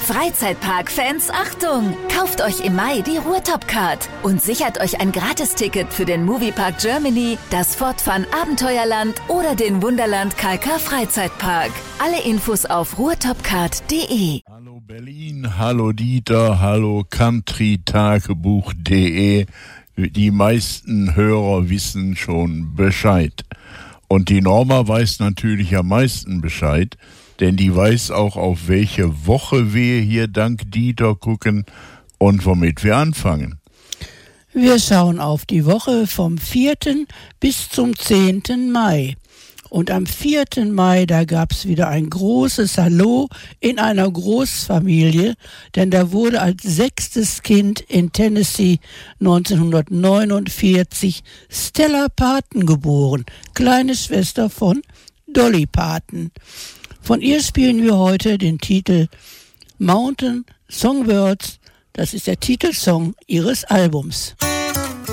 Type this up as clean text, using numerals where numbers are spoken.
Freizeitpark-Fans, Achtung! Kauft euch im Mai die Ruhrtop-Card und sichert euch ein Gratisticket für den Moviepark Germany, das Fort Fun Abenteuerland oder den Wunderland KK Freizeitpark. Alle Infos auf ruhrtopcard.de. Hallo Berlin, hallo Dieter, hallo countrytagebuch.de. Die meisten Hörer wissen schon Bescheid. Und die Norma weiß natürlich am meisten Bescheid, denn die weiß auch, auf welche Woche wir hier dank Dieter gucken und womit wir anfangen. Wir schauen auf die Woche vom 4. bis zum 10. Mai. Und am 4. Mai, da gab es wieder ein großes Hallo in einer Großfamilie, denn da wurde als 6. Kind in Tennessee 1949 Stella Parton geboren, kleine Schwester von Dolly Parton. Von ihr spielen wir heute den Titel Mountain Songbirds. Das ist der Titelsong ihres Albums.